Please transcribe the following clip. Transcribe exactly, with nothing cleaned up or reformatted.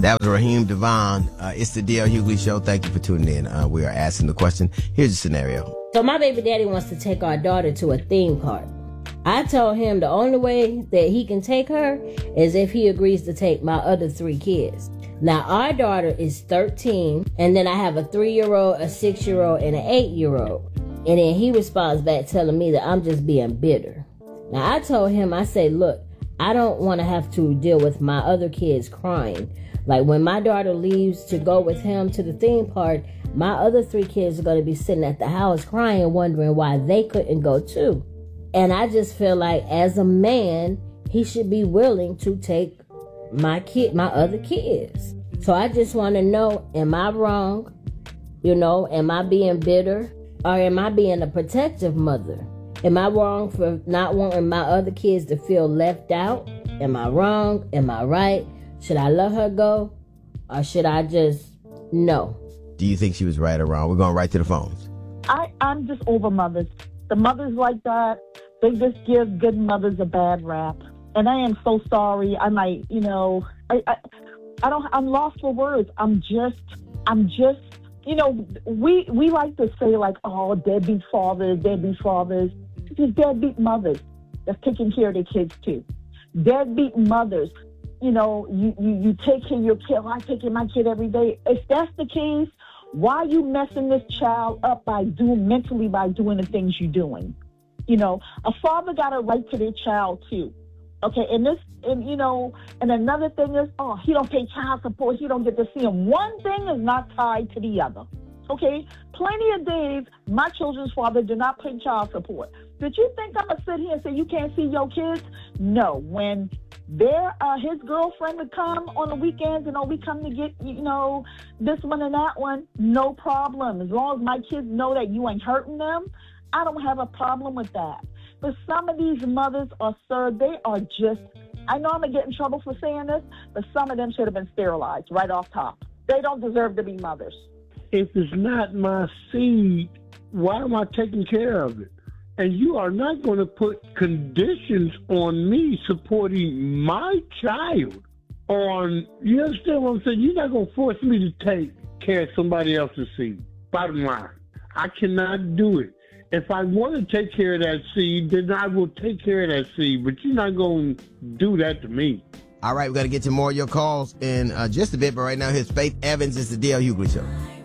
That was Raheem Devon. Uh, it's the D L Hughley Show. Thank you for tuning in. Uh, we are asking the question. Here's the scenario. So my baby daddy wants to take our daughter to a theme park. I told him the only way that he can take her is if he agrees to take my other three kids. Now, our daughter is thirteen, and then I have a three-year-old, a six-year-old, and an eight-year-old. And then he responds back telling me that I'm just being bitter. Now, I told him, I say, look, I don't want to have to deal with my other kids crying. Like, when my daughter leaves to go with him to the theme park, my other three kids are going to be sitting at the house crying, wondering why they couldn't go too. And I just feel like, as a man, he should be willing to take my kid, my other kids. So I just want to know, am I wrong? You know, am I being bitter? Or am I being a protective mother? Am I wrong for not wanting my other kids to feel left out? Am I wrong? Am I right? Should I let her go? Or should I just, no? Do you think she was right or wrong? We're going right to the phones. I, I'm just over mothers. The mothers like that, they just give good mothers a bad rap. And I am so sorry. I might, you know, I, I, I don't, I'm lost for words. I'm just, I'm just, you know, we, we like to say like, oh, deadbeat fathers, deadbeat fathers. It's just deadbeat mothers that's taking care of their kids too. Deadbeat mothers, you know, you, you, you take care of your kid. Oh, I take care of my kid every day. If that's the case, why are you messing this child up by doing mentally by doing the things you're doing? You know, a father got a right to their child too. Okay, and this, and you know, and another thing is, oh, he don't pay child support. He don't get to see him. One thing is not tied to the other. Okay, plenty of days, my children's father did not pay child support. Did you think I'm gonna sit here and say you can't see your kids? No. When their uh, his girlfriend would come on the weekends and oh, we come to get, you know, this one and that one, no problem. As long as my kids know that you ain't hurting them, I don't have a problem with that. But some of these mothers are, sir, they are just, I know I'm going to get in trouble for saying this, but some of them should have been sterilized right off top. They don't deserve to be mothers. If it's not my seed, why am I taking care of it? And you are not going to put conditions on me supporting my child on, you understand what I'm saying? You're not going to force me to take care of somebody else's seed. Bottom line, I cannot do it. If I want to take care of that seed, then I will take care of that seed. But you're not going to do that to me. All right, we're going to get to more of your calls in uh, just a bit. But right now, here's Faith Evans. It's the D L Hughley Show.